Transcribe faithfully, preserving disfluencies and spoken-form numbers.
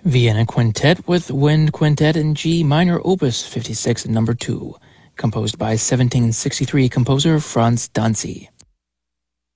Vienna Quintet with Wind Quintet in G minor opus fifty-six number two, composed by seventeen sixty-three composer Franz Danzi.